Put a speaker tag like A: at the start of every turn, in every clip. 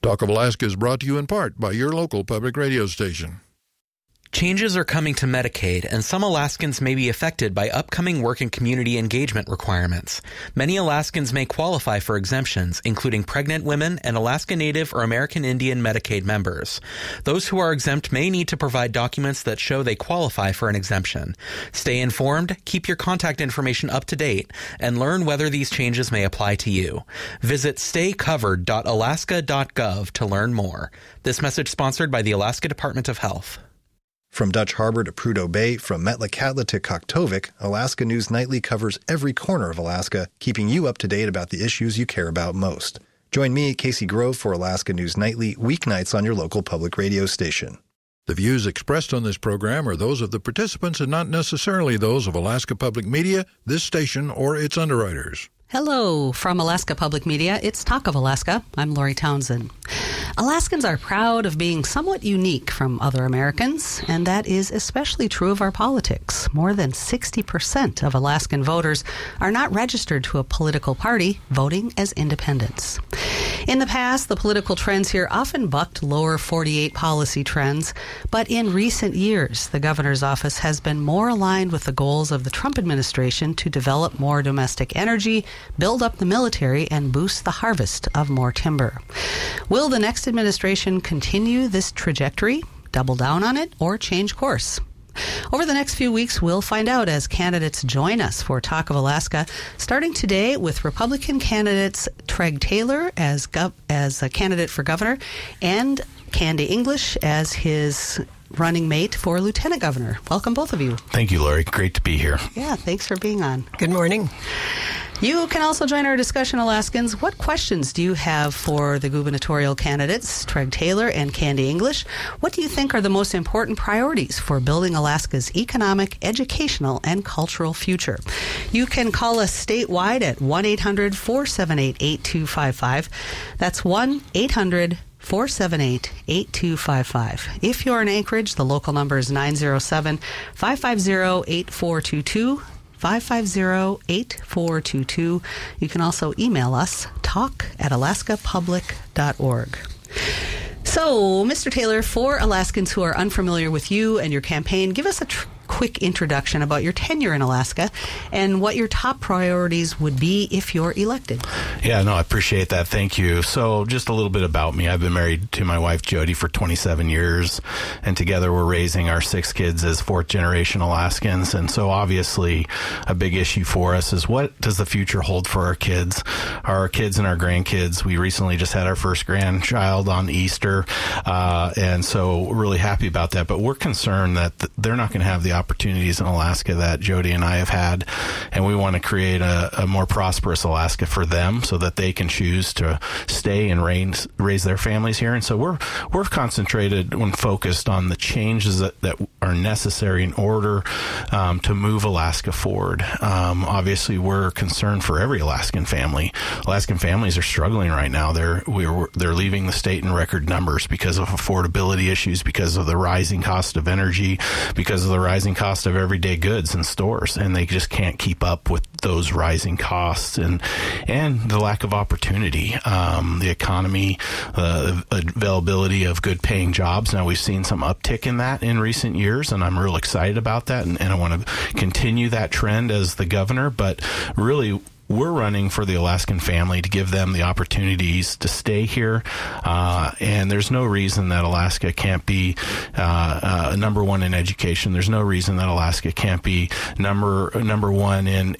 A: Talk of Alaska is brought to you in part by your local public radio station.
B: Changes are coming to Medicaid, and some Alaskans may be affected by upcoming work and community engagement requirements. Many Alaskans may qualify for exemptions, including pregnant women and Alaska Native or American Indian Medicaid members. Those who are exempt may need to provide documents that show they qualify for an exemption. Stay informed, keep your contact information up to date, and learn whether these changes may apply to you. Visit staycovered.alaska.gov to learn more. This message sponsored by the Alaska Department of Health.
C: From Dutch Harbor to Prudhoe Bay, from Metlakatla to Koktovik, Alaska News Nightly covers every corner of Alaska, keeping you up to date about the issues you care about most. Join me, Casey Grove, for Alaska News Nightly, weeknights on your local public radio station.
A: The views expressed on this program are those of the participants and not necessarily those of Alaska Public Media, this station, or its underwriters.
D: Hello, from Alaska Public Media, it's Talk of Alaska. I'm Lori Townsend. Alaskans are proud of being somewhat unique from other Americans, and that is especially true of our politics. More than 60% of Alaskan voters are not registered to a political party, voting as independents. In the past, the political trends here often bucked lower 48 policy trends, but in recent years, the governor's office has been more aligned with the goals of the Trump administration to develop more domestic energy, build up the military, and boost the harvest of more timber. Will the next administration continue this trajectory, double down on it, or change course? Over the next few weeks, we'll find out as candidates join us for Talk of Alaska, starting today with Republican candidates Treg Taylor as a candidate for governor and Candy English as his running mate for lieutenant governor. Welcome, both of you.
E: Thank you, Lori. Great to be here.
D: Yeah, thanks for being on.
F: Good morning.
D: You can also join our discussion, Alaskans. What questions do you have for the gubernatorial candidates, Treg Taylor and Candy English? What do you think are the most important priorities for building Alaska's economic, educational, and cultural future? You can call us statewide at 1-800-478-8255. That's 1-800-478-8255. If you're in Anchorage, the local number is 907-550-8422. 550-8422. You can also email us, talk@alaskapublic.org. So, Mr. Taylor, for Alaskans who are unfamiliar with you and your campaign, give us a quick introduction about your tenure in Alaska and what your top priorities would be if you're elected.
E: Yeah, no, I appreciate that. Thank you. So just a little bit about me. I've been married to my wife, Jody, for 27 years, and together we're raising our 6 kids as fourth-generation Alaskans. And so obviously a big issue for us is what does the future hold for our kids and our grandkids. We recently just had our first grandchild on Easter, and so we're really happy about that. But we're concerned that they're not going to have the opportunities in Alaska that Jody and I have had, and we want to create a more prosperous Alaska for them so that they can choose to stay and raise their families here. And so we're concentrated and focused on the changes that are necessary in order to move Alaska forward. Obviously, we're concerned for every Alaskan family. Alaskan families are struggling right now. They're leaving the state in record numbers because of affordability issues, because of the rising cost of energy, because of the rising cost of everyday goods in stores, and they just can't keep up with those rising costs and the lack of opportunity, the economy, the availability of good paying jobs. Now we've seen some uptick in that in recent years, and I'm real excited about that, and I want to continue that trend as the governor, but really we're running for the Alaskan family to give them the opportunities to stay here, and there's no reason that Alaska can't be number one in education. There's no reason that Alaska can't be number one in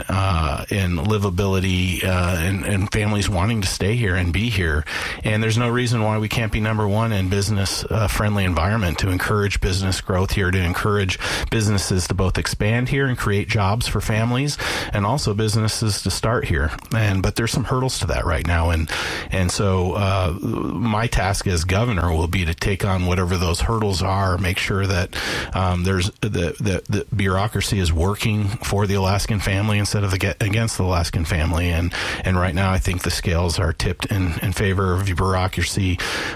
E: livability and families wanting to stay here and be here. And there's no reason why we can't be number one in business friendly environment to encourage business growth here, to encourage businesses to both expand here and create jobs for families, and also businesses to start here. But there's some hurdles to that right now, and so my task as governor will be to take on whatever those hurdles are, make sure that there's the bureaucracy is working for the Alaskan family instead of against the Alaskan family, and right now I think the scales are tipped in favor of bureaucracy,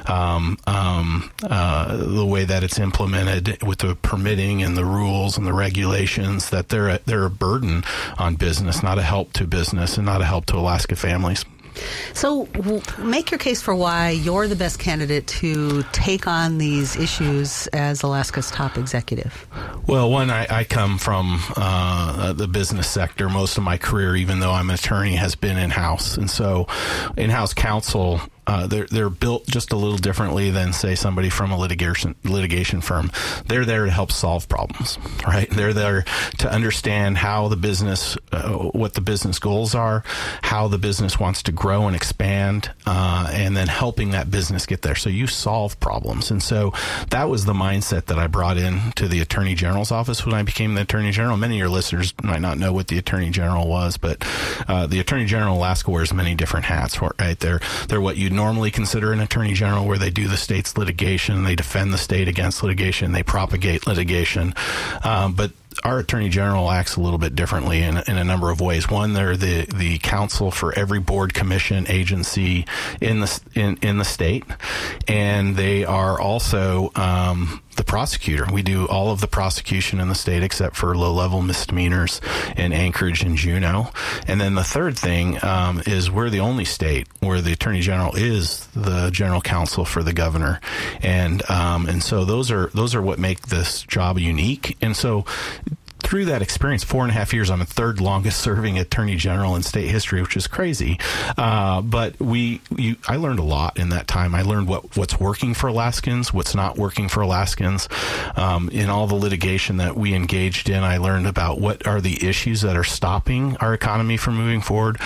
E: the way that it's implemented with the permitting and the rules and the regulations, that they're a burden on business, not a help to business and not a help to Alaska families.
D: So make your case for why you're the best candidate to take on these issues as Alaska's top executive.
E: Well, one, I come from the business sector. Most of my career, even though I'm an attorney, has been in-house. And so in-house counsel, they're built just a little differently than, say, somebody from a litigation firm. They're there to help solve problems, right? They're there to understand how the business, what the business goals are, how the business wants to grow and expand, and then helping that business get there. So you solve problems. And so that was the mindset that I brought into the Attorney General's office when I became the Attorney General. Many of your listeners might not know what the Attorney General was, but the Attorney General of Alaska wears many different hats, right? They're what you'd normally consider an Attorney General, where they do the state's litigation, they defend the state against litigation, they propagate litigation. But our Attorney General acts a little bit differently in a number of ways. One, they're the counsel for every board, commission, agency in the state, and they are also the prosecutor. We do all of the prosecution in the state except for low-level misdemeanors in Anchorage and Juneau. And then the third thing is we're the only state where the Attorney General is the general counsel for the governor, and so those are what make this job unique. And so through that experience, 4.5 years, I'm the third longest serving Attorney General in state history, which is crazy. But I learned a lot in that time. I learned what's working for Alaskans, what's not working for Alaskans. In all the litigation that we engaged in, I learned about what are the issues that are stopping our economy from moving forward.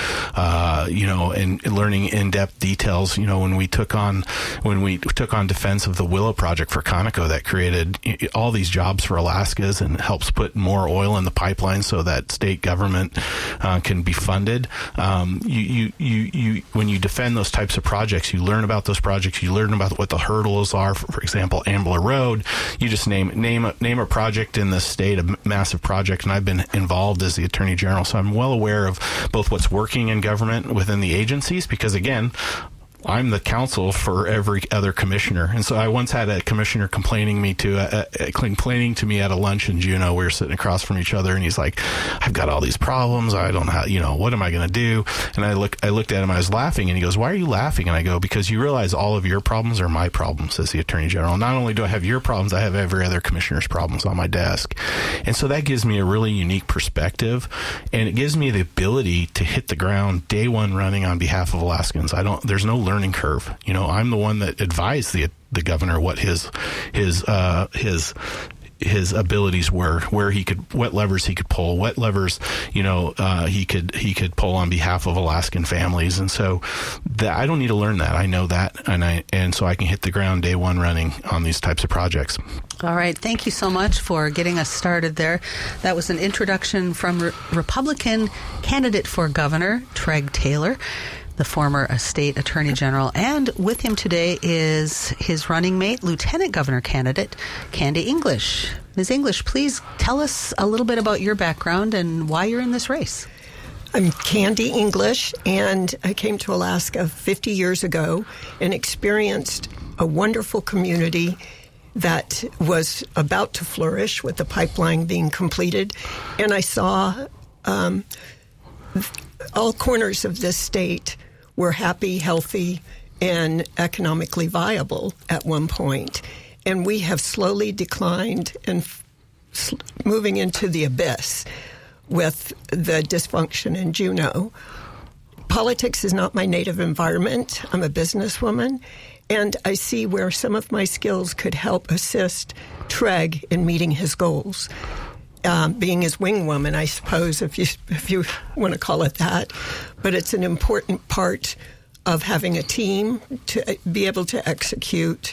E: And learning in-depth details. When we took on defense of the Willow Project for Conoco, that created all these jobs for Alaskans and helps put more oil in the pipeline so that state government can be funded. When you defend those types of projects, you learn about those projects. You learn about what the hurdles are. For example, Ambler Road. You just name a project in the state, a massive project. And I've been involved as the Attorney General, so I'm well aware of both what's working in government within the agencies. Because again, I'm the counsel for every other commissioner. And so I once had a commissioner complaining to me at a lunch in Juneau. We were sitting across from each other, and he's like, I've got all these problems. I don't know what am I going to do? And I looked at him, I was laughing, and he goes, why are you laughing? And I go, because you realize all of your problems are my problems as the Attorney General. Not only do I have your problems, I have every other commissioner's problems on my desk. And so that gives me a really unique perspective, and it gives me the ability to hit the ground day one running on behalf of Alaskans. there's no learning curve. I'm the one that advised the governor what his abilities were, what levers he could pull, what levers he could pull on behalf of Alaskan families. And so I don't need to learn that. I know that, and so I can hit the ground day one running on these types of projects.
D: All right. Thank you so much for getting us started there. That was an introduction from Republican candidate for governor, Treg Taylor, the former state attorney general. And with him today is his running mate, Lieutenant Governor candidate, Candy English. Ms. English, please tell us a little bit about your background and why you're in this race.
F: I'm Candy English, and I came to Alaska 50 years ago and experienced a wonderful community that was about to flourish with the pipeline being completed. And I saw all corners of this state were happy, healthy, and economically viable at one point. And we have slowly declined and moving into the abyss with the dysfunction in Juneau. Politics is not my native environment. I'm a businesswoman, and I see where some of my skills could help assist Treg in meeting his goals. Being his wing woman, I suppose, if you want to call it that. But it's an important part of having a team to be able to execute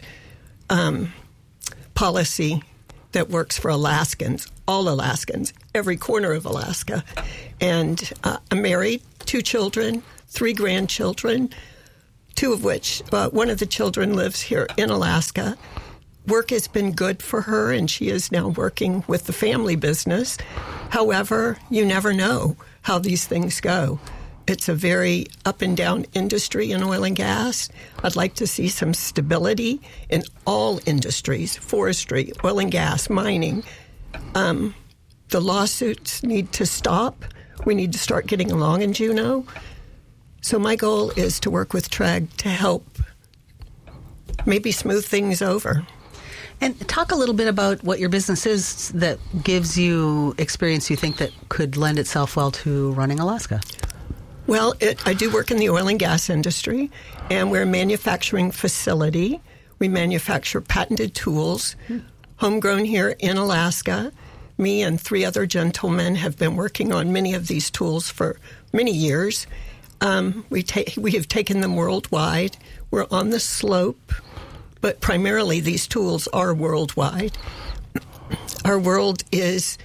F: policy that works for Alaskans, all Alaskans, every corner of Alaska. And I'm married, 2 children, 3 grandchildren, 2 of which, one of the children lives here in Alaska. Work has been good for her, and she is now working with the family business. However, you never know how these things go. It's a very up and down industry in oil and gas. I'd like to see some stability in all industries, forestry, oil and gas, mining. The lawsuits need to stop. We need to start getting along in Juneau. So my goal is to work with TREG to help maybe smooth things over.
D: And talk a little bit about what your business is that gives you experience you think that could lend itself well to running Alaska.
F: Well, I do work in the oil and gas industry, and we're a manufacturing facility. We manufacture patented tools, homegrown here in Alaska. Me and 3 other gentlemen have been working on many of these tools for many years. We have taken them worldwide. We're on the slope, but primarily these tools are worldwide. Our world is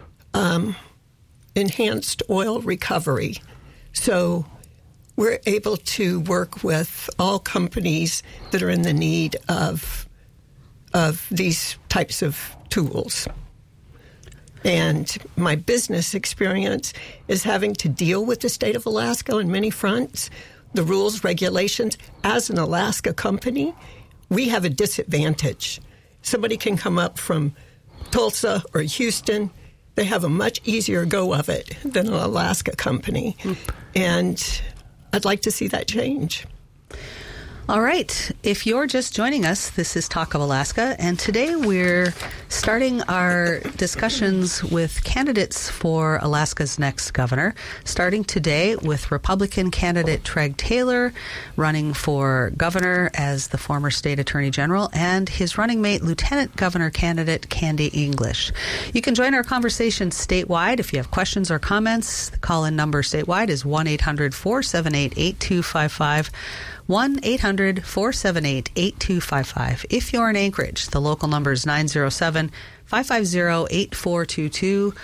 F: enhanced oil recovery. So we're able to work with all companies that are in the need of these types of tools. And my business experience is having to deal with the state of Alaska on many fronts, the rules, regulations. As an Alaska company, we have a disadvantage. Somebody can come up from Tulsa or Houston. They have a much easier go of it than an Alaska company. And I'd like to see that change.
D: All right. If you're just joining us, this is Talk of Alaska, and today we're starting our discussions with candidates for Alaska's next governor, starting today with Republican candidate Treg Taylor, running for governor as the former state attorney general, and his running mate, Lieutenant Governor candidate Candy English. You can join our conversation statewide. If you have questions or comments, the call-in number statewide is 1-800-478-8255. 1-800-478-8255. If you're in Anchorage, the local number is 907-550-8422.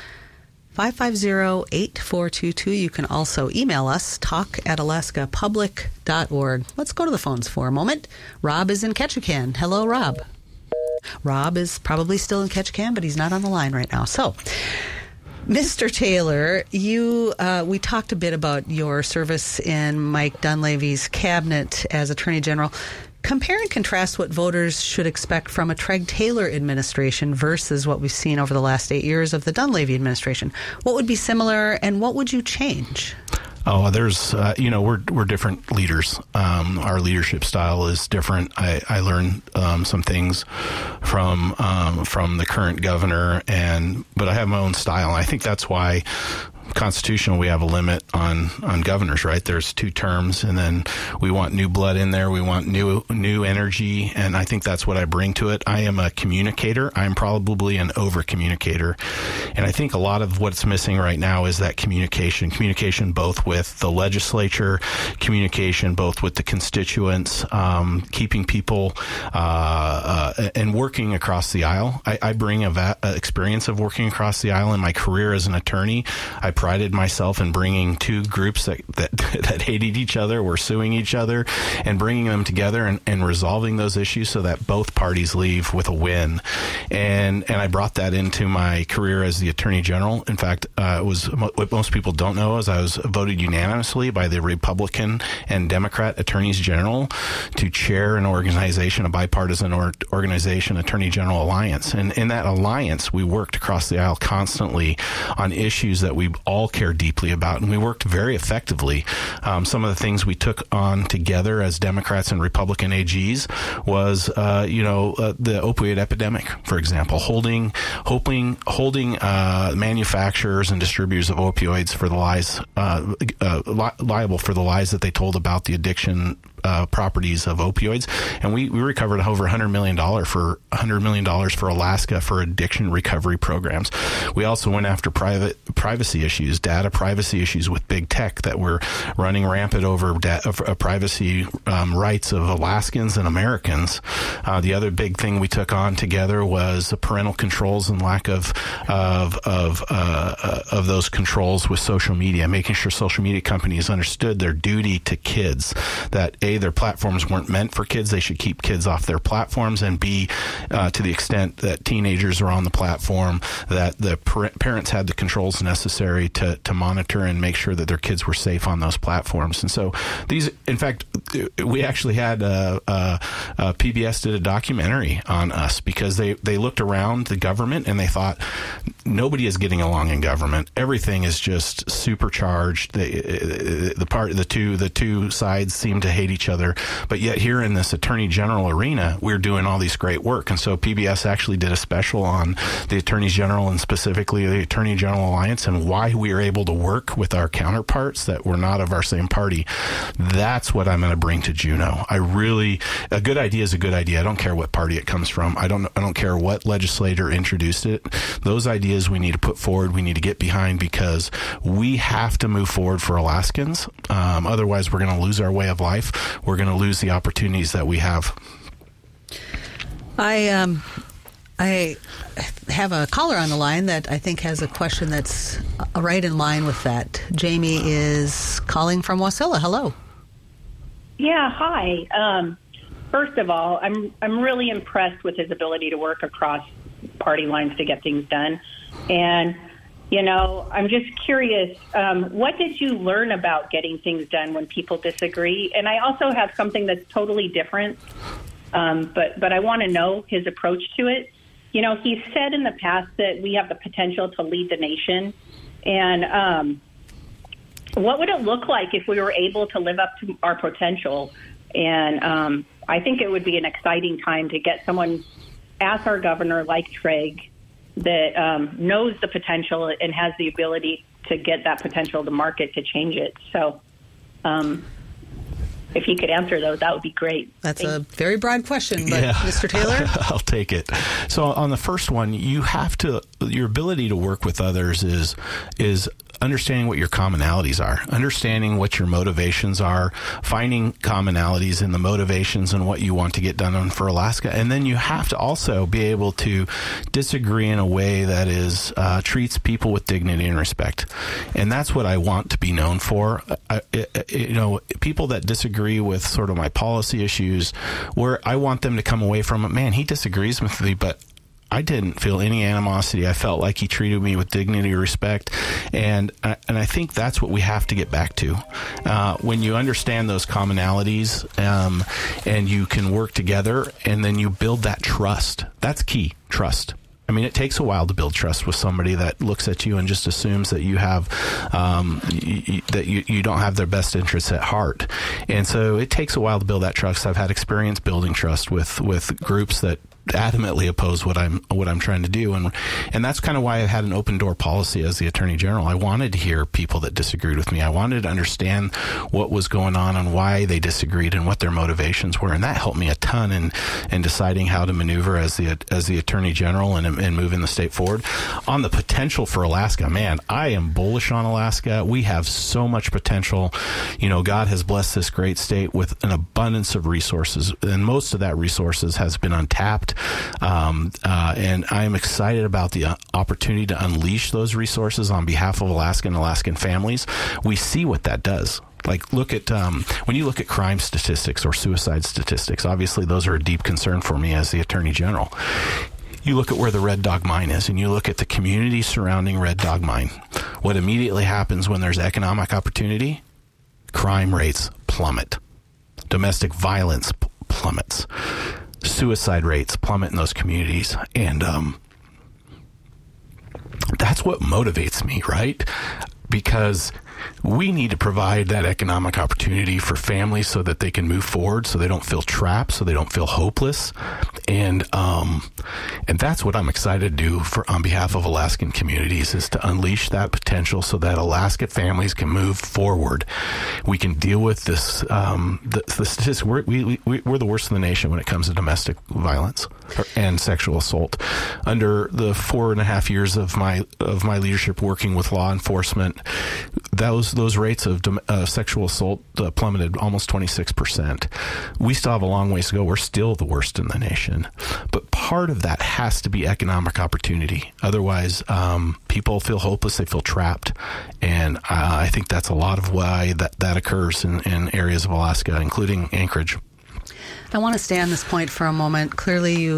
D: 550-8422. You can also email us, talk@alaskapublic.org. Let's go to the phones for a moment. Rob is in Ketchikan. Hello, Rob. Rob is probably still in Ketchikan, but he's not on the line right now. So, Mr. Taylor, we talked a bit about your service in Mike Dunleavy's cabinet as Attorney General. Compare and contrast what voters should expect from a Treg Taylor administration versus what we've seen over the last 8 years of the Dunleavy administration. What would be similar, and what would you change?
E: Oh, there's, we're different leaders. Our leadership style is different. I learned some things from the current governor, but I have my own style. I think that's why constitutional we have a limit on governors, right? There's 2 terms, and then we want new blood in there. We want new energy, and I think that's what I bring to it. I am a communicator. I'm probably an over communicator, and I think a lot of what's missing right now is that communication both with the legislature, communication both with the constituents, keeping people and working across the aisle. I bring a experience of working across the aisle in my career as an attorney. I prided myself in bringing 2 groups that hated each other, were suing each other, and bringing them together and resolving those issues so that both parties leave with a win. And I brought that into my career as the Attorney General. In fact, what most people don't know is I was voted unanimously by the Republican and Democrat Attorneys General to chair an organization, a bipartisan organization, Attorney General Alliance. And in that alliance, we worked across the aisle constantly on issues that we all care deeply about, and we worked very effectively. Some of the things we took on together as Democrats and Republican AGs was, the opioid epidemic, for example, holding manufacturers and distributors of opioids for the lies, liable for the lies that they told about the addiction properties of opioids, and we recovered over $100 million for Alaska for addiction recovery programs. We also went after privacy issues, data privacy issues with big tech that were running rampant over privacy rights of Alaskans and Americans. The other big thing we took on together was the parental controls and lack of those controls with social media, making sure social media companies understood their duty to kids, that their platforms weren't meant for kids. They should keep kids off their platforms, and B, to the extent that teenagers are on the platform, that the parents had the controls necessary to monitor and make sure that their kids were safe on those platforms. And so in fact, we actually had PBS did a documentary on us because they looked around the government and they thought nobody is getting along in government. Everything is just supercharged. The two sides seem to hate each other, but yet here in this Attorney General arena, we're doing all these great work. And so PBS actually did a special on the Attorney General and specifically the Attorney General Alliance and why we are able to work with our counterparts that were not of our same party. That's what I'm going to bring to Juneau. A good idea is a good idea. I don't care what party it comes from. I don't care what legislator introduced it. Those ideas we need to put forward, we need to get behind because we have to move forward for Alaskans. Otherwise, we're going to lose our way of life. We're going to lose the opportunities that we have.
D: I have a caller on the line that I think has a question that's right in line with that. Jamie is calling from Wasilla. Hello.
G: Yeah, hi. First of all, I'm really impressed with his ability to work across party lines to get things done. And, I'm just curious, what did you learn about getting things done when people disagree? And I also have something that's totally different, but I want to know his approach to it. He's said in the past that we have the potential to lead the nation. And what would it look like if we were able to live up to our potential? And I think it would be an exciting time to get someone as our governor like Treg that knows the potential and has the ability to get that potential to market to change it. So if you could answer those, that would be great.
D: That's a very broad question, but Mr. Taylor?
E: I'll take it. So on the first one, your ability to work with others is understanding what your commonalities are, understanding what your motivations are, finding commonalities in the motivations and what you want to get done for Alaska. And then you have to also be able to disagree in a way that treats people with dignity and respect. And that's what I want to be known for. People that disagree with sort of my policy issues, where I want them to come away from it, man, he disagrees with me, but I didn't feel any animosity. I felt like he treated me with dignity and respect. And I think that's what we have to get back to. When you understand those commonalities and you can work together and then you build that trust, that's key, trust. I mean, it takes a while to build trust with somebody that looks at you and just assumes that you have that you don't have their best interests at heart. And so it takes a while to build that trust. I've had experience building trust with groups that adamantly oppose what I'm trying to do, and that's kind of why I had an open door policy as the Attorney General. I wanted to hear people that disagreed with me. I wanted to understand what was going on and why they disagreed and what their motivations were, and that helped me a ton in deciding how to maneuver as the Attorney General and moving the state forward. On the potential for Alaska, man, I am bullish on Alaska. We have so much potential. God has blessed this great state with an abundance of resources, and most of that resources has been untapped. And I'm excited about the opportunity to unleash those resources on behalf of Alaska and Alaskan families. We see what that does. Like, look at when you look at crime statistics or suicide statistics, obviously those are a deep concern for me as the Attorney General. You look at where the Red Dog Mine is, and you look at the community surrounding Red Dog Mine. What immediately happens when there's economic opportunity? Crime rates plummet. Domestic violence plummets. Suicide rates plummet in those communities. And that's what motivates me, right? Because we need to provide that economic opportunity for families so that they can move forward, so they don't feel trapped, so they don't feel hopeless. And that's what I'm excited to do on behalf of Alaskan communities, is to unleash that potential so that Alaska families can move forward. We can deal with this, the statistics. We're the worst in the nation when it comes to domestic violence and sexual assault. Under the 4.5 years of my leadership working with law enforcement, those rates of sexual assault plummeted almost 26%. We still have a long ways to go. We're still the worst in the nation. But part of that has to be economic opportunity. Otherwise, people feel hopeless, they feel trapped. And I think that's a lot of why that occurs in areas of Alaska, including Anchorage.
D: I want to stay on this point for a moment. Clearly, you